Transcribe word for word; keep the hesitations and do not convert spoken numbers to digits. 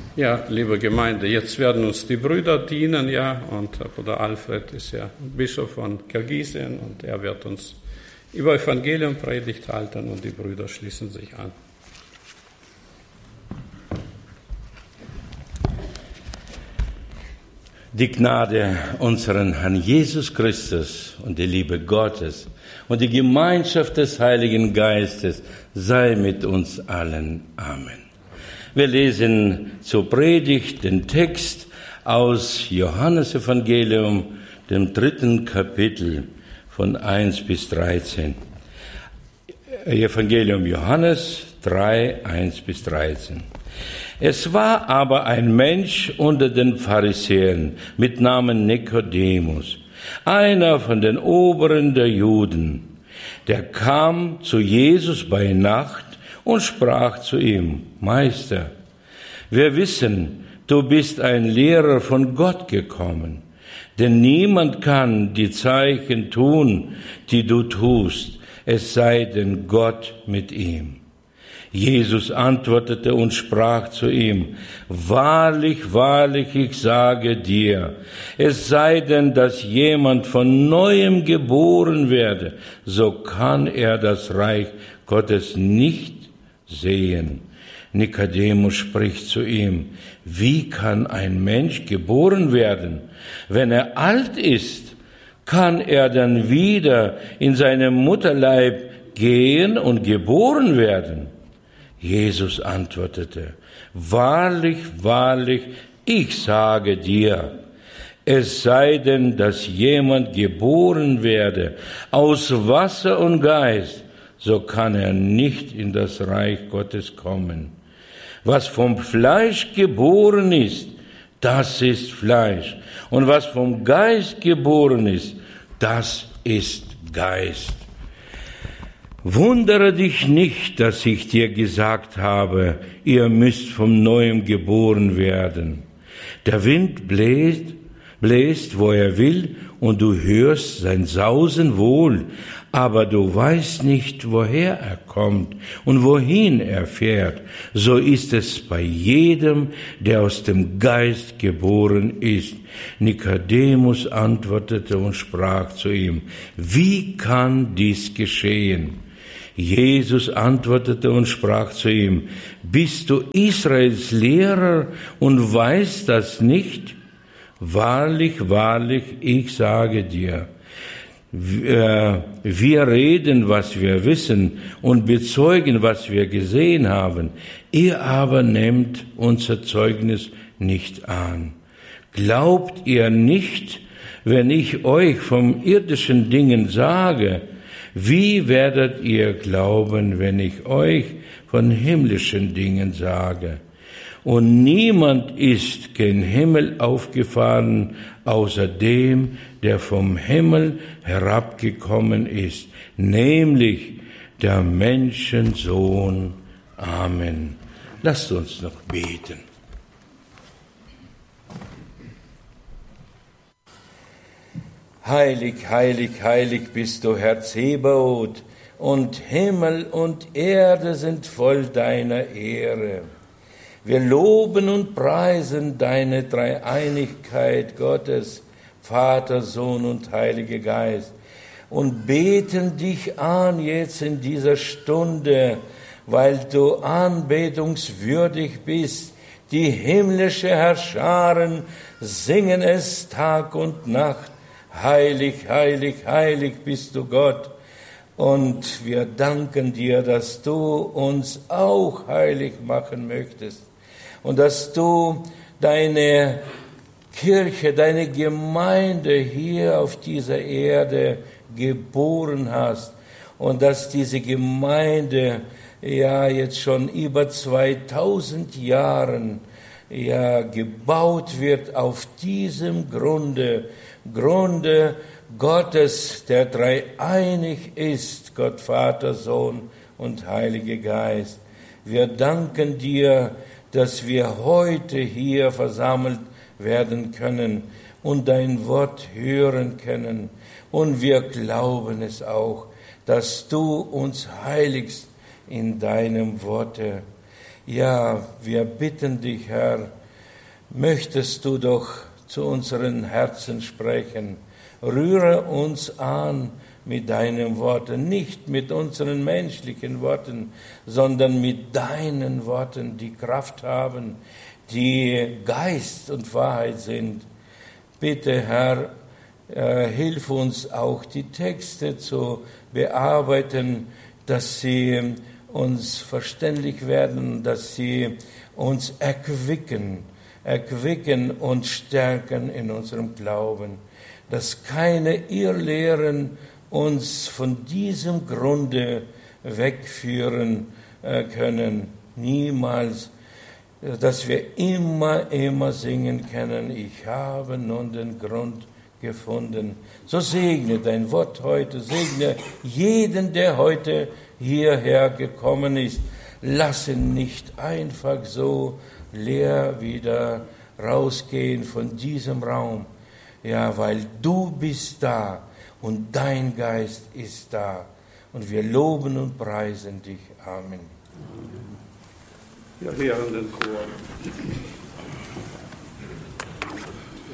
Ja, liebe Gemeinde, jetzt werden uns die Brüder dienen, ja, und Bruder Alfred ist ja Bischof von Kirgisien und er wird uns über Evangelium Predigt halten und die Brüder schließen sich an. Die Gnade unseren Herrn Jesus Christus und die Liebe Gottes und die Gemeinschaft des Heiligen Geistes sei mit uns allen. Amen. Wir lesen zur Predigt den Text aus Johannesevangelium, dem dritten Kapitel von eins bis dreizehn. Evangelium Johannes drei, eins bis dreizehn. Es war aber ein Mensch unter den Pharisäern mit Namen Nikodemus, einer von den Oberen der Juden, der kam zu Jesus bei Nacht und sprach zu ihm: Meister, wir wissen, du bist ein Lehrer von Gott gekommen, denn niemand kann die Zeichen tun, die du tust, es sei denn Gott mit ihm. Jesus antwortete und sprach zu ihm: Wahrlich, wahrlich, ich sage dir, es sei denn, dass jemand von Neuem geboren werde, so kann er das Reich Gottes nicht sehen. Nikodemus spricht zu ihm: Wie kann ein Mensch geboren werden? Wenn er alt ist, kann er dann wieder in seinem Mutterleib gehen und geboren werden? Jesus antwortete: Wahrlich, wahrlich, ich sage dir, es sei denn, dass jemand geboren werde aus Wasser und Geist, so kann er nicht in das Reich Gottes kommen. Was vom Fleisch geboren ist, das ist Fleisch. Und was vom Geist geboren ist, das ist Geist. Wundere dich nicht, dass ich dir gesagt habe, ihr müsst vom Neuem geboren werden. Der Wind bläst, bläst, wo er will, und du hörst sein Sausen wohl, aber du weißt nicht, woher er kommt und wohin er fährt. So ist es bei jedem, der aus dem Geist geboren ist. Nikodemus antwortete und sprach zu ihm: Wie kann dies geschehen? Jesus antwortete und sprach zu ihm: Bist du Israels Lehrer und weißt das nicht? Wahrlich, wahrlich, ich sage dir, wir reden, was wir wissen und bezeugen, was wir gesehen haben. Ihr aber nehmt unser Zeugnis nicht an. Glaubt ihr nicht, wenn ich euch von irdischen Dingen sage? Wie werdet ihr glauben, wenn ich euch von himmlischen Dingen sage? Und niemand ist gen Himmel aufgefahren, außer dem, der vom Himmel herabgekommen ist, nämlich der Menschensohn. Amen. Lasst uns noch beten. Heilig, heilig, heilig bist du, Herr Zebaoth, und Himmel und Erde sind voll deiner Ehre. Wir loben und preisen deine Dreieinigkeit Gottes, Vater, Sohn und Heiliger Geist, und beten dich an jetzt in dieser Stunde, weil du anbetungswürdig bist. Die himmlische Herrscharen singen es Tag und Nacht. Heilig, heilig, heilig bist du, Gott. Und wir danken dir, dass du uns auch heilig machen möchtest und dass du deine Kirche, deine Gemeinde hier auf dieser Erde geboren hast und dass diese Gemeinde ja jetzt schon über zweitausend Jahren ja gebaut wird auf diesem Grunde, Grunde Gottes, der dreieinig ist, Gott Vater, Sohn und Heiliger Geist. Wir danken dir, dass wir heute hier versammelt werden können und dein Wort hören können. Und wir glauben es auch, dass du uns heiligst in deinem Worte. Ja, wir bitten dich, Herr, möchtest du doch zu unseren Herzen sprechen. Rühre uns an mit deinen Worten, nicht mit unseren menschlichen Worten, sondern mit deinen Worten, die Kraft haben, die Geist und Wahrheit sind. Bitte, Herr, äh, hilf uns auch, die Texte zu bearbeiten, dass sie uns verständlich werden, dass sie uns erquicken, erquicken und stärken in unserem Glauben, dass keine Irrlehren uns von diesem Grunde wegführen äh, können, niemals, dass wir immer, immer singen können, ich habe nun den Grund gefunden. So segne dein Wort heute, segne jeden, der heute hierher gekommen ist. Lass ihn nicht einfach so leer wieder rausgehen von diesem Raum. Ja, weil du bist da und dein Geist ist da. Und wir loben und preisen dich. Amen. Ja, hier an den Chor.